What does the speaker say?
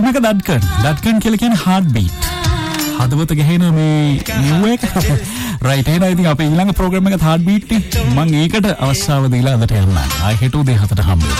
එක දඩ්කන් කියලා කියන්නේ heart beat. හදවත ගහන මේ නිව් එක. රයිට් එහෙනම් ඉතින් අපේ ඊළඟ ප්‍රෝග්‍රෑම් එකත් heart beat නේ. මම ඒකට අවස්ථාව දීලා අදට යන්න. ආයෙ හෙට උදේ 7ට හම්බ වෙනවා.